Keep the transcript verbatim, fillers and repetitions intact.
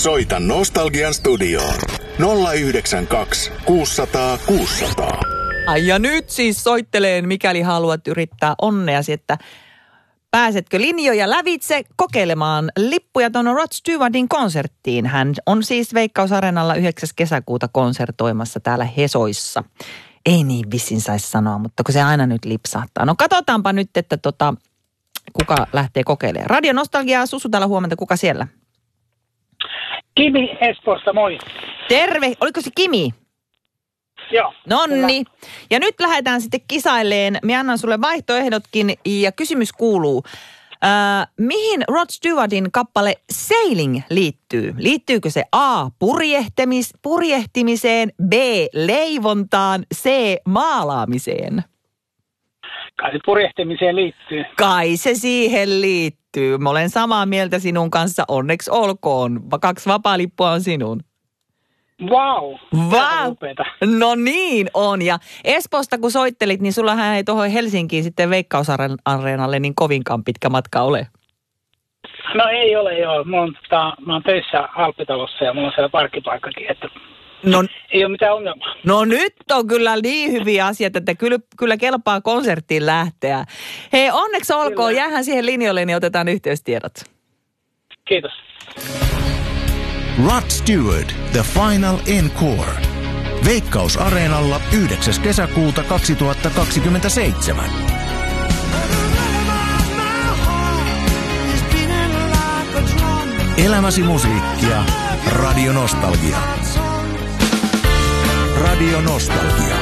Soita Nostalgian studioon nolla yhdeksän kaksi kuusi nolla nolla kuusi nolla nolla. Ai ja nyt siis soitteleen, mikäli haluat yrittää onneasi, että pääsetkö linjoja lävitse kokeilemaan lippuja tuonne Rod Stewardin konserttiin. Hän on siis Veikkaus-areenalla yhdeksäs kesäkuuta konsertoimassa täällä Hesoissa. Ei niin vissiin saisi sanoa, mutta kun se aina nyt lipsahtaa. No katsotaanpa nyt, että tota, kuka lähtee kokeilemaan. Radio Nostalgia, Susu täällä huomenta, kuka siellä? Kimi Espoosta, moi. Terve, oliko se Kimi? Joo. Nonni. Ja nyt lähdetään sitten kisailleen. Minä annan sulle vaihtoehdotkin ja kysymys kuuluu. Äh, mihin Rod Stewardin kappale Sailing liittyy? Liittyykö se A. Purjehtimis, purjehtimiseen, B. leivontaan, C. maalaamiseen? Kai se purjehtimiseen liittyy. Kai se siihen liittyy. Mä olen samaa mieltä sinun kanssa. Onneksi olkoon. Kaksi vapaa-lippua on sinun. Vau. Vau. No niin on. Ja Espoosta kun soittelit, niin sullahan ei tuohon Helsinkiin sitten Veikkaus-areenalle niin kovinkaan pitkä matka ole. No ei ole joo. Mä oon, tota, mä oon töissä Alppitalossa ja mulla on siellä parkkipaikkakin, että no, ei ole mitään ongelmaa. No nyt on kyllä niin hyviä asioita, että kyllä, kyllä kelpaa konserttiin lähteä. Hei, onneksi olkoon. Kyllä. Jäähän siihen linjoille, niin otetaan yhteystiedot. Kiitos. Rod Stewart, The Final Encore. Veikkaus-areenalla yhdeksäs kesäkuuta kaksituhattakaksikymmentäseitsemän. Elämäsi musiikkia. Radio Nostalgia. Radio Nostalgia.